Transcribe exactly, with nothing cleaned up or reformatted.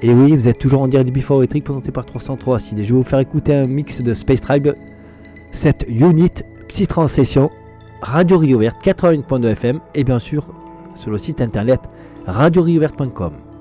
Et oui, vous êtes toujours en direct du Before Electric présenté par trois cent trois Acid. Je vais vous faire écouter un mix de Space Tribe, cette unit Psytrance Session, Radio Rivière quatre-vingt-huit point deux F M et bien sûr sur le site internet radio rivière point com.